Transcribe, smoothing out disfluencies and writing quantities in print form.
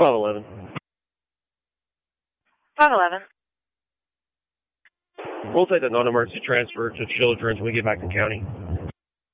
511. 511. We'll take the non-emergency transfer to Children's when we get back to the county.